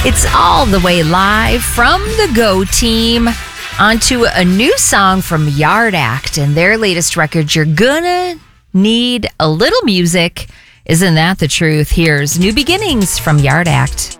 It's all the way live from the Go Team onto a new song from Yard Act and their latest record, You're Gonna Need a Little Music. Isn't that the truth? Here's New Beginnings from Yard Act.